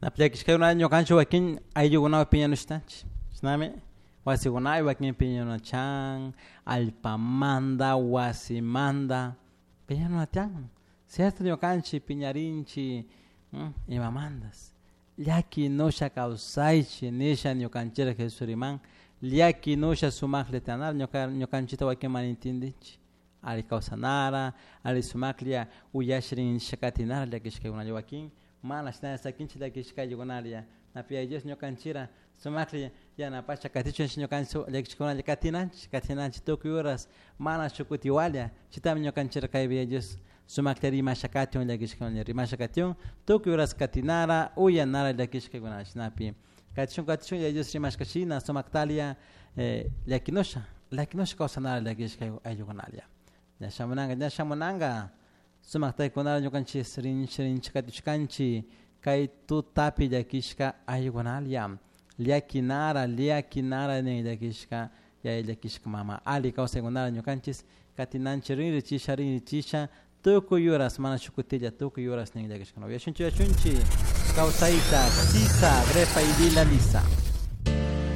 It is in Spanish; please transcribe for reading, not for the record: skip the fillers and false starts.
Apliakishka una año cancho wakin ayo una opinión estach. Sname wasi una wakin opinión chan alpamanda wasimanda opinión chan. Cierto yo canchi piñarinchi y mamandas. Liaki no sha causaichi nisha nyo canchera que suriman. Liaki no sha sumak letanar nyo canchita wakin manintindich. Ali causanara, ali sumaklia uyashrin shakatinara liakishka una wakin. Mana shna sakinchi da kishka yugonalia na pia jes nyokanchira somakli ya na pacha katicho nyokancho lekchikona katinanch tokuras mana shukutiwalia chitam nyokanchira kai bia jes somakli rima shakati on lekishkona rima shakati tokuras katinara uya nara lekishka gona shnapi katicho ya jes rima shkachina somaktalia lekinosha kosanara lekishka ayugonalia ya shamunanga sumaktai konara nyokanchi srin chakatuchkanchi kai tu tapi dakishka ayugonalia liakinara ne dakishka ya dakishka mama ali kausa konara nyokanchis katinanchi rin chisha toko yuras mana shukutilla toko yuras ne dakishka no yashunchi kausaita sisa grepa idila lisa